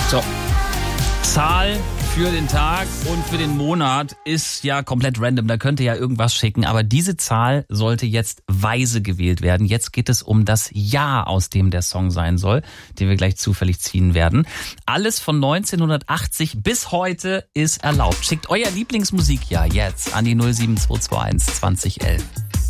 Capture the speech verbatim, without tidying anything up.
So. Zahl für den Tag und für den Monat ist ja komplett random. Da könnt ihr ja irgendwas schicken. Aber diese Zahl sollte jetzt weise gewählt werden. Jetzt geht es um das Jahr, aus dem der Song sein soll, den wir gleich zufällig ziehen werden. Alles von neunzehnhundertachtzig bis heute ist erlaubt. Schickt euer Lieblingsmusikjahr jetzt an die null sieben zwei zwei eins zwanzig elf.